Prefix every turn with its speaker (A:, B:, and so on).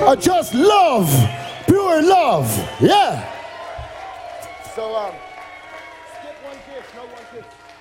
A: Just love, pure love. Yeah. So, skip one kiss, no one kiss.